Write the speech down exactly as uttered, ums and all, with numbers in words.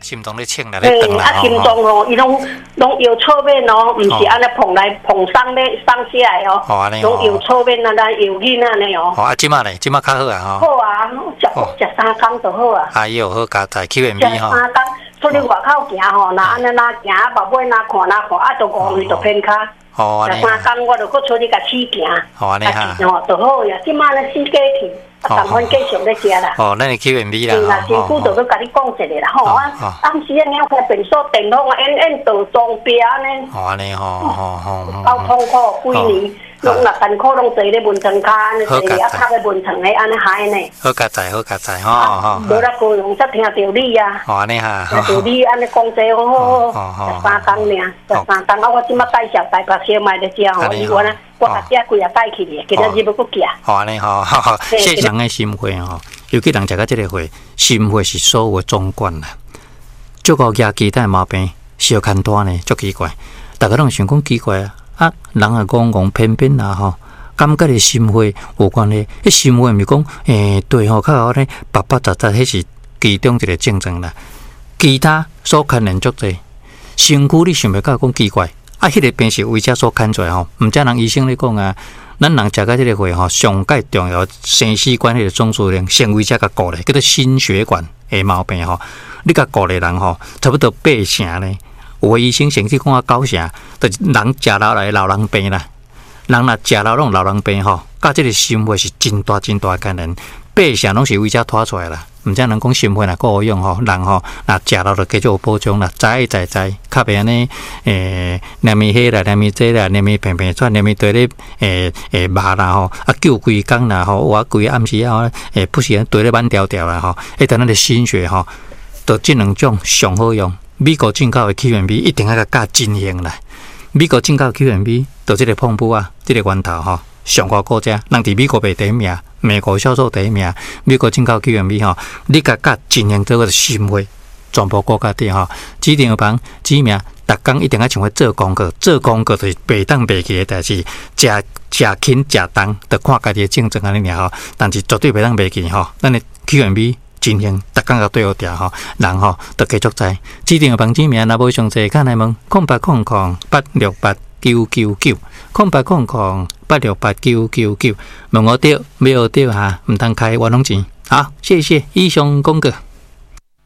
心中咧请来咧等啦。 啊，心中吼，伊拢拢摇错面哦，毋是安尼捧来捧上咧上下来哦。 哦，安尼拢摇错面啊，咱摇囡安尼哦。 哦，啊，即马咧，即马较好啊吼。 好啊，食食三工就好啊。 哎呦，好加在 Q and B 吼。 食三工，出去外口行吼，若安尼若行，宝贝若看若看，啊，就五年就偏卡。 哦，安尼。 食三工，我就搁出去甲试行。 哦，安尼哈。 哦，就好呀，即马咧试过去。啊，淡粉继续咧食啦。 哦，咱是 Q and B 啦。 是啦，辛苦就去甲你讲一个啦，吼啊。当时啊，了开便所电筒啊，演演到装备安尼。 哦，安尼吼吼吼。 够痛苦，几年拢若艰苦拢坐咧文床骹安尼坐咧，啊，靠咧文床诶安尼害呢。 好加在，好加在，吼吼。 无啦，高雄才听到你啊。 哦，安尼哈。 听到你安尼讲这好好好。十三工尔，十三工啊！我即马介绍台北小卖咧食吼，伊原来。我把遮几啊带去咧，今仔日要搁寄。 好安尼吼，谢谢人诶心血吼，尤其人食到即个血，心血是所有总管啦。足够压其他毛病，小看单呢，足奇怪。大家拢想讲奇怪啊，啊，人啊讲讲偏偏啦吼，感觉的心血有关系。迄心血毋是讲诶，对吼，较好咧，白白杂杂，迄是其中一个症状啦。其他所牵连足侪，身躯你想袂到讲奇怪。啊，迄个病是为遮所看出来吼，毋则人医生咧讲啊，咱人食到即个血吼，上界重要生死管迄个总数量，先为遮甲顾咧，叫做心血管的毛病吼。你甲顾咧人吼，差不多八成咧。有个医生甚至讲啊九成，就是人食老来老人病啦。人若食老拢老人病吼，甲即个心血是真大真大牵连，八成拢是为遮拖出来啦。毋则人讲心血若够好用吼，人吼若食老就继续有保障啦，知会知知，较袂安尼诶，连咪迄啦，连咪这啦，连咪平平喘，连咪对咧诶诶麻啦吼，啊救规工啦吼，我规暗时啊诶不是对咧慢条条啦吼，迄等咱的心血吼，就即两种上好用。美国进口的 Q and B 一定要甲加真型啦，美国进口 Q and B 就即个碰布啊，即个源头吼，上高国家，人伫美国卖第一名。美国销售第一名，美国进口 Q and B 吼，你甲甲真型做个心血，全部国家底吼，指定房指名，逐工一定要像会做功课，做功课就是白当白去的代志，食食轻食重，着看家己的症状安尼尔吼，但是绝对白当白去吼，咱的 Q and B 真型，逐工要对好调吼，人吼着继续知，指定房指名，若无详细，看来问空八空空八六八九九九，空八空空。八六八九九九，问我对，没有对哈，唔通开我拢钱。好，谢谢以上公告。